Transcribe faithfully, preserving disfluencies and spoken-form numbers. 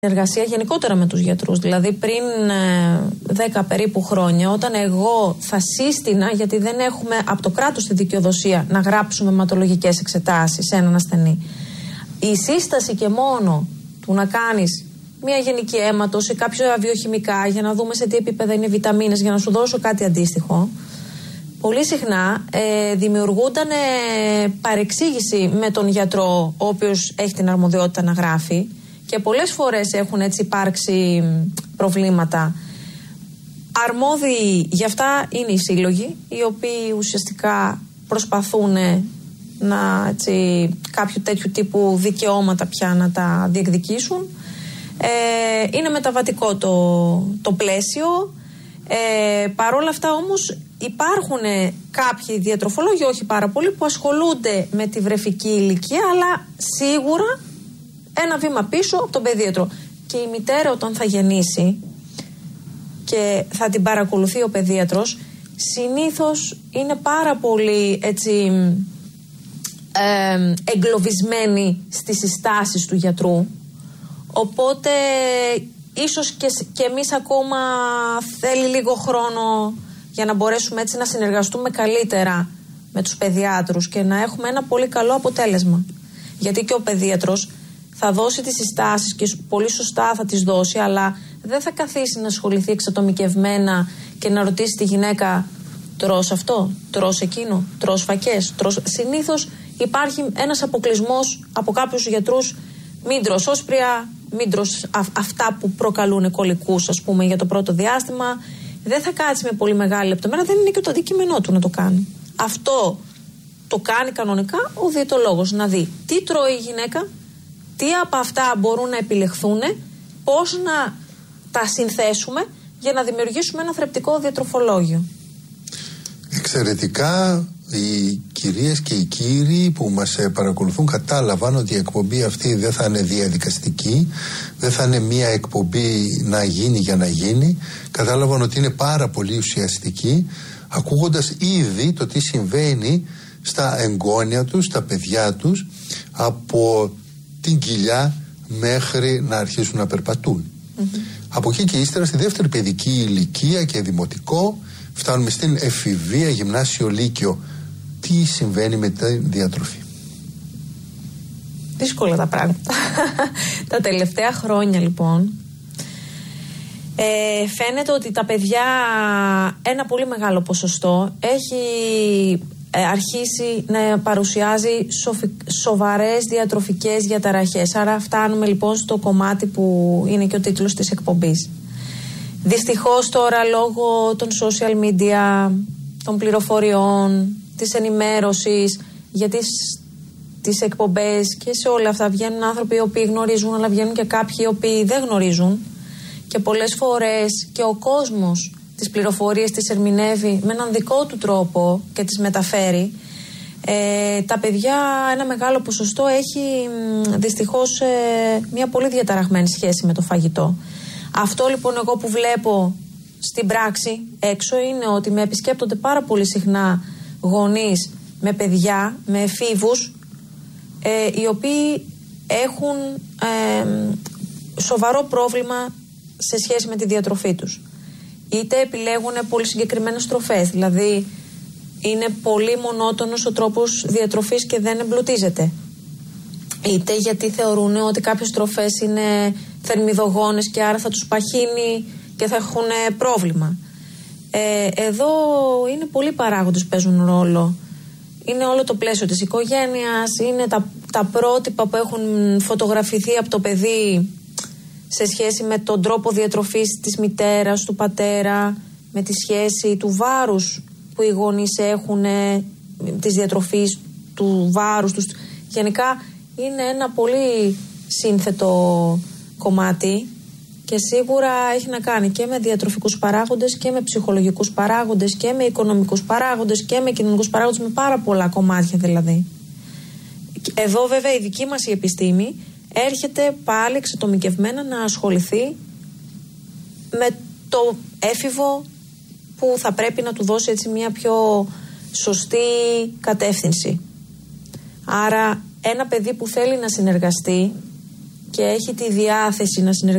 Εργασία γενικότερα με τους γιατρούς. Δηλαδή πριν δέκα περίπου χρόνια, όταν εγώ θα σύστηνα, γιατί δεν έχουμε από το κράτος τη δικαιοδοσία να γράψουμε αιματολογικές εξετάσεις σε έναν ασθενή, η σύσταση και μόνο του να κάνεις μια γενική αίματος ή κάποια βιοχημικά για να δούμε σε τι επίπεδα είναι οι βιταμίνες, για να σου δώσω κάτι αντίστοιχο, πολύ συχνά ε, δημιουργούνταν ε, παρεξήγηση με τον γιατρό, ο οποίος έχει την αρμοδιότητα να γράφει. Και πολλές φορές έχουν έτσι υπάρξει προβλήματα. Αρμόδιοι γι' αυτά είναι οι σύλλογοι, οι οποίοι ουσιαστικά προσπαθούν να έτσι, κάποιο τέτοιου τύπου δικαιώματα πια να τα διεκδικήσουν. Ε, είναι μεταβατικό το, το πλαίσιο. Ε, παρόλα αυτά όμως υπάρχουν κάποιοι διατροφολόγοι, όχι πάρα πολλοί, που ασχολούνται με τη βρεφική ηλικία, αλλά σίγουρα ένα βήμα πίσω από τον παιδίατρο. Και η μητέρα όταν θα γεννήσει και θα την παρακολουθεί ο παιδίατρος, συνήθως είναι πάρα πολύ έτσι ε, εγκλωβισμένη στις συστάσεις του γιατρού. Οπότε ίσως και, και εμείς ακόμα θέλει λίγο χρόνο για να μπορέσουμε έτσι να συνεργαστούμε καλύτερα με τους παιδιάτρους και να έχουμε ένα πολύ καλό αποτέλεσμα. Γιατί και ο παιδίατρος θα δώσει τις συστάσεις και πολύ σωστά θα τις δώσει, αλλά δεν θα καθίσει να ασχοληθεί εξατομικευμένα και να ρωτήσει τη γυναίκα, τρως αυτό, τρως εκείνο, τρως φακές, τρως... Συνήθως υπάρχει ένας αποκλεισμός από κάποιους γιατρούς, μην τρως όσπρια, μην τρως α, αυτά που προκαλούν κολικούς, ας πούμε, για το πρώτο διάστημα. Δεν θα κάτσει με πολύ μεγάλη λεπτομέρεια, δεν είναι και το αντικείμενό του να το κάνει. Αυτό το κάνει κανονικά ο διαιτολόγος, να δει τι τρώει η γυναίκα, τι από αυτά μπορούν να επιλεχθούν, πώς να τα συνθέσουμε για να δημιουργήσουμε ένα θρεπτικό διατροφολόγιο. Εξαιρετικά. Οι κυρίες και οι κύριοι που μας παρακολουθούν κατάλαβαν ότι η εκπομπή αυτή δεν θα είναι διαδικαστική, δεν θα είναι μια εκπομπή να γίνει για να γίνει. Κατάλαβαν ότι είναι πάρα πολύ ουσιαστική, ακούγοντας ήδη το τι συμβαίνει στα εγγόνια τους, στα παιδιά τους, από την κοιλιά μέχρι να αρχίσουν να περπατούν. Mm-hmm. Από εκεί και ύστερα στη δεύτερη παιδική ηλικία και δημοτικό φτάνουμε στην εφηβεία, γυμνάσιο, λύκειο. Τι συμβαίνει με τη διατροφή? Δύσκολα τα πράγματα. Τα τελευταία χρόνια λοιπόν ε, φαίνεται ότι τα παιδιά, ένα πολύ μεγάλο ποσοστό, έχει ε, αρχίσει να παρουσιάζει σοφι, σοβαρές διατροφικές διαταραχές. Άρα φτάνουμε λοιπόν στο κομμάτι που είναι και ο τίτλος της εκπομπής. Δυστυχώς τώρα λόγω των social media, των πληροφοριών, της ενημέρωσης για τις, τις εκπομπές και σε όλα αυτά βγαίνουν άνθρωποι οι οποίοι γνωρίζουν, αλλά βγαίνουν και κάποιοι οι οποίοι δεν γνωρίζουν, και πολλές φορές και ο κόσμος τις πληροφορίες τις ερμηνεύει με έναν δικό του τρόπο και τις μεταφέρει. Ε, τα παιδιά, ένα μεγάλο ποσοστό, έχει δυστυχώς ε, μια πολύ διαταραγμένη σχέση με το φαγητό. Αυτό λοιπόν εγώ που βλέπω στην πράξη έξω είναι ότι με επισκέπτονται πάρα πολύ συχνά γονείς με παιδιά, με εφήβους, ε, οι οποίοι έχουν ε, σοβαρό πρόβλημα σε σχέση με τη διατροφή τους. Είτε επιλέγουν πολύ συγκεκριμένες τροφές, δηλαδή είναι πολύ μονότονος ο τρόπος διατροφής και δεν εμπλουτίζεται, είτε γιατί θεωρούν ότι κάποιες τροφές είναι θερμιδογόνες και άρα θα τους παχύνει και θα έχουν πρόβλημα. Ε, εδώ είναι πολλοί παράγοντες που παίζουν ρόλο. Είναι όλο το πλαίσιο της οικογένειας, είναι τα, τα πρότυπα που έχουν φωτογραφηθεί από το παιδί σε σχέση με τον τρόπο διατροφής της μητέρας, του πατέρα, με τη σχέση του βάρους που οι γονείς έχουν, της διατροφής, του βάρους τους. Γενικά είναι ένα πολύ σύνθετο κομμάτι και σίγουρα έχει να κάνει και με διατροφικούς παράγοντες και με ψυχολογικούς παράγοντες και με οικονομικούς παράγοντες και με κοινωνικούς παράγοντες, με πάρα πολλά κομμάτια δηλαδή. Εδώ βέβαια η δική μας η επιστήμη έρχεται πάλι εξατομικευμένα να ασχοληθεί με το έφηβο που θα πρέπει να του δώσει έτσι μια πιο σωστή κατεύθυνση. Άρα ένα παιδί που θέλει να συνεργαστεί και έχει τη διάθεση να συνεργαστεί